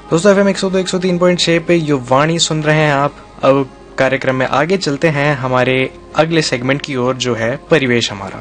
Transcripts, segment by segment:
दोस्तों FM 102 103.6 पे युवाणी सुन रहे हैं आप। अब कार्यक्रम में आगे चलते हैं हमारे अगले सेगमेंट की ओर, जो है परिवेश हमारा।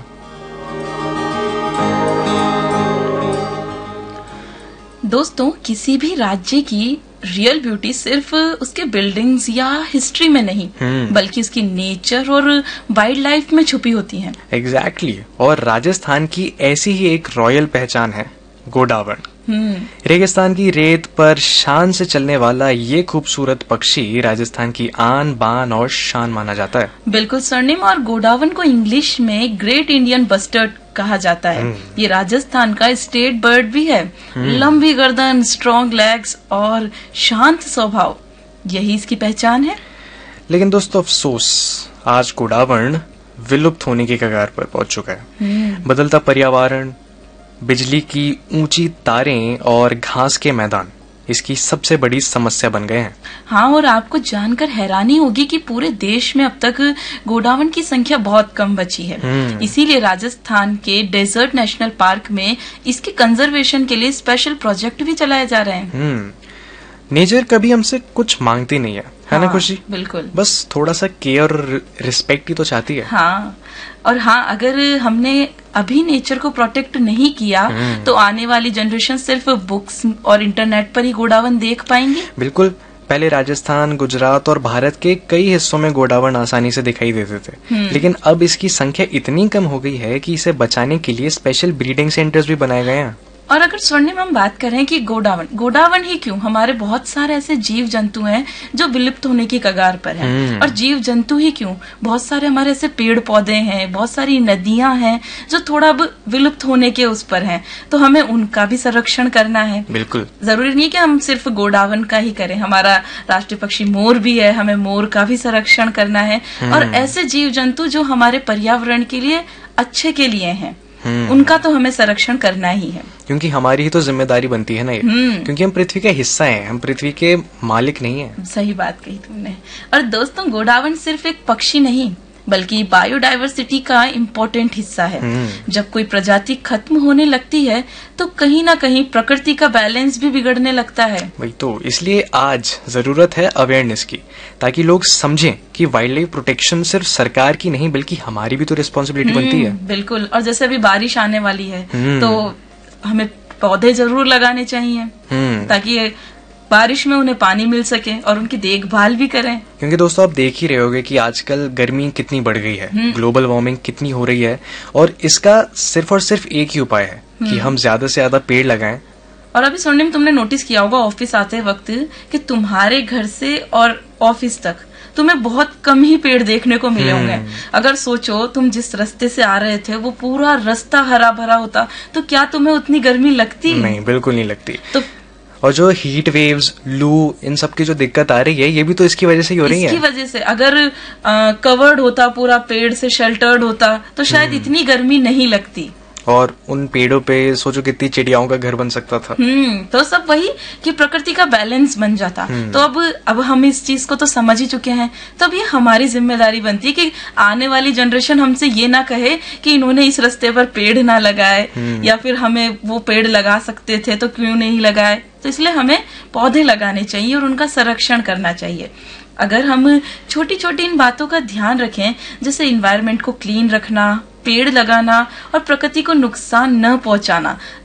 दोस्तों, किसी भी राज्य की रियल ब्यूटी सिर्फ उसके बिल्डिंग्स या हिस्ट्री में नहीं, बल्कि उसकी नेचर और वाइल्ड लाइफ में छुपी होती है। एग्जैक्टली। और राजस्थान की ऐसी ही एक रॉयल पहचान है गोडावण। रेगिस्तान की रेत पर शान से चलने वाला ये खूबसूरत पक्षी राजस्थान की आन बान और शान माना जाता है। बिल्कुल स्वर्णिम। और गोडावण को इंग्लिश में ग्रेट इंडियन बस्टर्ड कहा जाता है। ये राजस्थान का स्टेट बर्ड भी है। लंबी गर्दन, स्ट्रॉन्ग लेग्स और शांत स्वभाव, यही इसकी पहचान है। लेकिन दोस्तों अफसोस, आज गोडावण विलुप्त होने की कगार पर पहुंच चुका है। बदलता पर्यावरण, बिजली की ऊंची तारें और घास के मैदान इसकी सबसे बड़ी समस्या बन गए हैं। हाँ, और आपको जानकर हैरानी होगी कि पूरे देश में अब तक गोडावण की संख्या बहुत कम बची है। इसीलिए राजस्थान के डेजर्ट नेशनल पार्क में इसके कंजर्वेशन के लिए स्पेशल प्रोजेक्ट भी चलाए जा रहे हैं। नेचर कभी हमसे कुछ मांगती नहीं है ना खुशी? बिल्कुल। बस थोड़ा सा केयर और रिस्पेक्ट ही तो चाहती है। हाँ, और हाँ, अगर हमने अभी नेचर को प्रोटेक्ट नहीं किया तो आने वाली जनरेशन सिर्फ बुक्स और इंटरनेट पर ही गोडावण देख पाएंगे। बिल्कुल। पहले राजस्थान, गुजरात और भारत के कई हिस्सों में गोडावण आसानी से दिखाई देते थे, लेकिन अब इसकी संख्या इतनी कम हो गई है कि इसे बचाने के लिए स्पेशल ब्रीडिंग सेंटर्स भी बनाए गए हैं। और अगर स्वर्णिम हम बात करें कि गोडावण ही क्यों, हमारे बहुत सारे ऐसे जीव जंतु हैं जो विलुप्त होने की कगार पर हैं। और जीव जंतु ही क्यों, बहुत सारे हमारे ऐसे पेड़ पौधे हैं, बहुत सारी नदियां हैं जो थोड़ा अब विलुप्त होने के उस पर हैं, तो हमें उनका भी संरक्षण करना है। बिल्कुल। जरूरी नहीं कि हम सिर्फ गोडावण का ही करें, हमारा राष्ट्रीय पक्षी मोर भी है, हमें मोर का भी संरक्षण करना है। और ऐसे जीव जंतु जो हमारे पर्यावरण के लिए अच्छे के लिए हैं, उनका तो हमें संरक्षण करना ही है, क्योंकि हमारी ही तो जिम्मेदारी बनती है ना ये। क्योंकि हम पृथ्वी का हिस्सा हैं, हम पृथ्वी के मालिक नहीं हैं। सही बात कही तुमने। और दोस्तों, गोडावण सिर्फ एक पक्षी नहीं बल्कि बायोडायवर्सिटी का इम्पोर्टेंट हिस्सा है। जब कोई प्रजाति खत्म होने लगती है तो कहीं ना कहीं प्रकृति का बैलेंस भी बिगड़ने लगता है। वही तो, इसलिए आज जरूरत है अवेयरनेस की, ताकि लोग समझें कि वाइल्ड लाइफ प्रोटेक्शन सिर्फ सरकार की नहीं बल्कि हमारी भी तो रिस्पॉन्सिबिलिटी बनती है। बिल्कुल। और जैसे अभी बारिश आने वाली है तो हमें पौधे जरूर लगाने चाहिए ताकि बारिश में उन्हें पानी मिल सके और उनकी देखभाल भी करें। क्योंकि दोस्तों आप देख ही रहे होंगे कि आजकल गर्मी कितनी बढ़ गई है, ग्लोबल वार्मिंग कितनी हो रही है, और इसका सिर्फ और सिर्फ एक ही उपाय है कि हम ज्यादा से ज्यादा पेड़ लगाएं। और अभी स्वर्णिम, तुमने नोटिस किया होगा ऑफिस आते वक्त कि तुम्हारे घर से और ऑफिस तक तुम्हें बहुत कम ही पेड़ देखने को मिले होंगे। अगर सोचो तुम जिस रास्ते से आ रहे थे वो पूरा रास्ता हरा भरा होता तो क्या तुम्हें उतनी गर्मी लगती? नहीं, बिल्कुल नहीं लगती। तो और जो हीट वेव्स, लू, इन सब की जो दिक्कत आ रही है, ये भी तो इसकी वजह से ही हो रही है। इसकी वजह से। अगर कवर्ड होता, पूरा पेड़ से शेल्टर्ड होता, तो शायद इतनी गर्मी नहीं लगती। और उन पेड़ों पे सोचो कितनी चिड़ियाओं का घर बन सकता था। तो सब वही कि प्रकृति का बैलेंस बन जाता। तो अब हम इस चीज को तो समझ ही चुके हैं, तो अब ये हमारी जिम्मेदारी बनती है कि आने वाली जनरेशन हमसे ये ना कहे कि इन्होंने इस रास्ते पर पेड़ ना लगाए, या फिर हमें वो पेड़ लगा सकते थे तो क्यों नहीं लगाए। तो इसलिए हमें पौधे लगाने चाहिए और उनका संरक्षण करना चाहिए। अगर हम छोटी छोटी इन बातों का ध्यान रखें, जैसे इन्वायरमेंट को क्लीन रखना, पेड़ लगाना और प्रकृति को नुकसान न पहुंचाना,